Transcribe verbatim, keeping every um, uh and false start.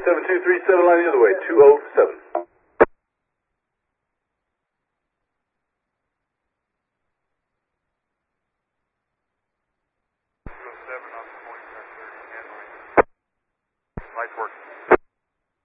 seven two three seven line the other way, two oh seven.